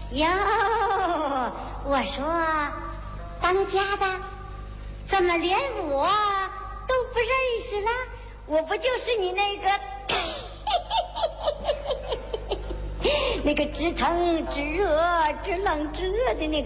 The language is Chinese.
哟，我说当家的怎么连我都不认识了？我不就是你那个那个知疼知热知冷知热的那